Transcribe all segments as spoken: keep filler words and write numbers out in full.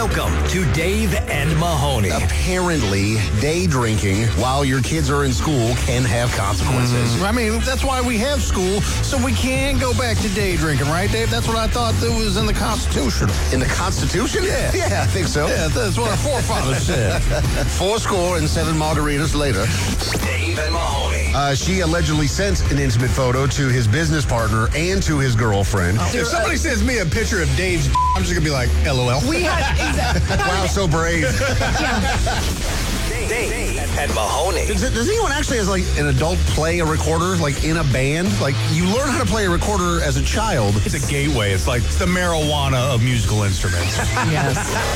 Welcome to Dave and Mahoney. Apparently, day drinking while your kids are in school can have consequences. Mm, I mean, that's why we have school, so we can go back to day drinking, right, Dave? That's what I thought that was in the Constitution. In the Constitution? Yeah. Yeah, I think so. Yeah, that's what our forefathers said. Four score and seven margaritas later. Dave and Mahoney. Uh, she allegedly sent an intimate photo to his business partner and to his girlfriend. Oh, if somebody sends me a picture of Dave's, I'm just going to be like, L O L. We had exactly. Wow, so brave. Yeah. Dave and Mahoney. Does, it, does anyone actually has like an adult play a recorder like in a band? Like you learn how to play a recorder as a child. It's a gateway. It's like the marijuana of musical instruments. Yes.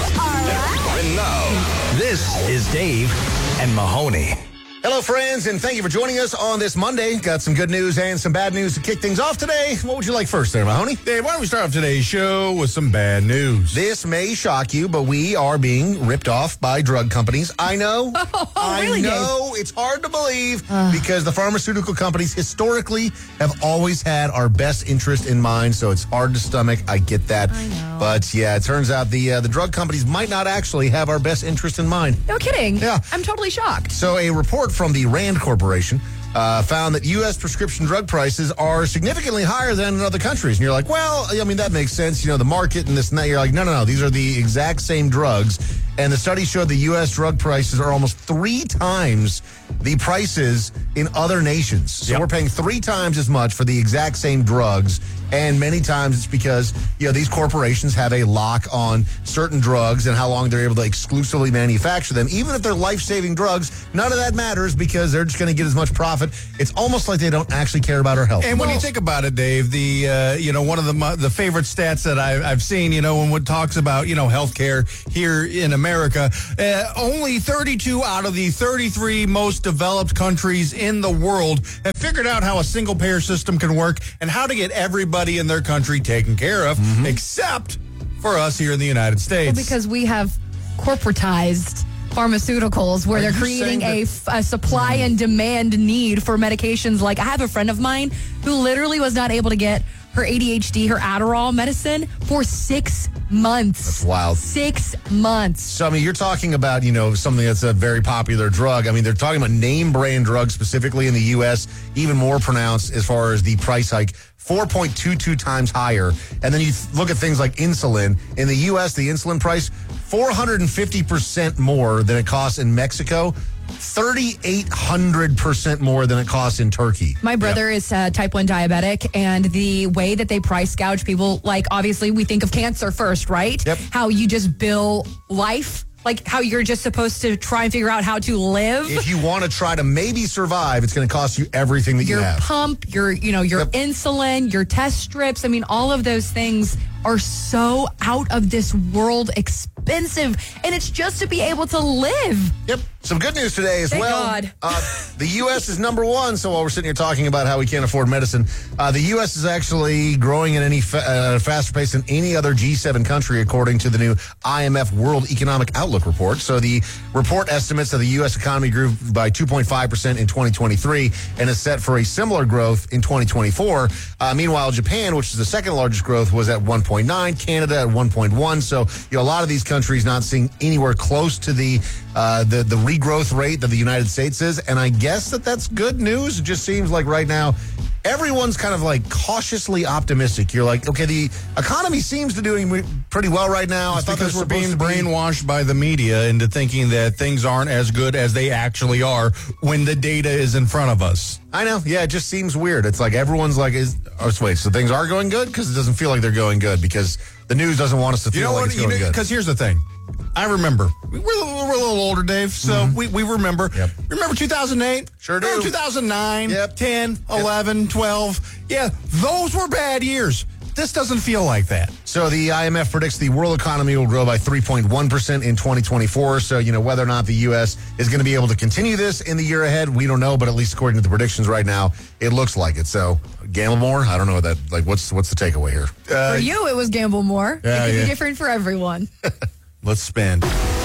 And now, this is Dave and Mahoney. Hello, friends, and thank you for joining us on this Monday. Got some good news and some bad news to kick things off today. What would you like first there, Mahoney? Dave, why don't we start off today's show with some bad news? This may shock you, but we are being ripped off by drug companies. I know. Oh, I really, know. It's hard to believe because the pharmaceutical companies historically have always had our best interest in mind, so it's hard to stomach. I get that. I know. But, yeah, it turns out the uh, the drug companies might not actually have our best interest in mind. No kidding. Yeah. I'm totally shocked. So a report from the Rand Corporation uh, found that U S prescription drug prices are significantly higher than in other countries. And you're like, well, I mean, that makes sense. You know, the market and this and that. You're like, no, no, no. These are the exact same drugs. And the study showed the U S drug prices are almost three times the prices in other nations. So Yep. we're paying three times as much for the exact same drugs. And many times it's because, you know, these corporations have a lock on certain drugs and how long they're able to exclusively manufacture them. Even if they're life-saving drugs, none of that matters because they're just going to get as much profit. It's almost like they don't actually care about our health. And when you think about it, Dave, the uh, you know one of the the favorite stats that I've, I've seen, you know, when it talks about you know healthcare here in America, uh, only thirty-two out of the thirty-three most developed countries in the world have figured out how a single payer system can work and how to get everybody in their country taken care of, mm-hmm. except for us here in the United States. Well, because we have corporatized pharmaceuticals where Are they're you creating a, saying f- a supply and demand need for medications. Like I have a friend of mine who literally was not able to get her A D H D, her Adderall medicine for six months. That's wild. Six months. So, I mean, you're talking about, you know, something that's a very popular drug. I mean, they're talking about name brand drugs specifically in the U S, even more pronounced as far as the price hike, four point two two times higher. And then you th- look at things like insulin. In the U S, the insulin price, four hundred fifty percent more than it costs in Mexico, thirty-eight hundred percent more than it costs in Turkey. My brother is uh, type one diabetic, and the way that they price gouge people, like obviously we think of cancer first, right? Yep. How you just bill life, like how you're just supposed to try and figure out how to live. If you want to try to maybe survive, it's going to cost you everything that Your you have. pump, your you know your Yep. insulin, your test strips. I mean, all of those things are so out of this world expensive, and it's just to be able to live. Yep. Some good news today as Thank well. God. Uh, the U S is number one. So while we're sitting here talking about how we can't afford medicine, uh, the U S is actually growing at any fa- uh, faster pace than any other G seven country, according to the new I M F World Economic Outlook report. So the report estimates that the U S economy grew by two point five percent in twenty twenty-three and is set for a similar growth in twenty twenty-four. Uh, meanwhile, Japan, which is the second largest growth, was at one point nine, Canada at one point one. So you know, a lot of these countries not seeing anywhere close to the uh, the the regrowth rate that the United States is, and I guess that that's good news. It just seems like right now everyone's kind of like cautiously optimistic. You're like, okay, the economy seems to be doing pretty well right now. It's I thought because this we're was being supposed to be- brainwashed by the media into thinking that things aren't as good as they actually are when the data is in front of us. I know. Yeah, it just seems weird. It's like everyone's like, is oh, wait, so things are going good? Because it doesn't feel like they're going good because the news doesn't want us to feel You know like what? it's going good. Because here's the thing. I remember. We're, we're a little older, Dave, so mm-hmm. we, we remember. Yep. Remember two thousand eight? Sure do. Remember two thousand nine, Yep. ten, eleven, twelve. Yeah, those were bad years. This doesn't feel like that. So the I M F predicts the world economy will grow by three point one percent in twenty twenty-four. So, you know, whether or not the U S is going to be able to continue this in the year ahead, we don't know. But at least according to the predictions right now, it looks like it. So gamble more. I don't know what that, like, what's what's the takeaway here? Uh, For you, it was gamble more. Yeah, it could yeah. be different for everyone. Let's spend.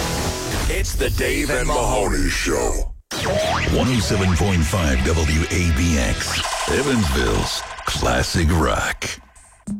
It's the Dave and Mahoney Show. one oh seven point five W A B X, Evansville's classic rock.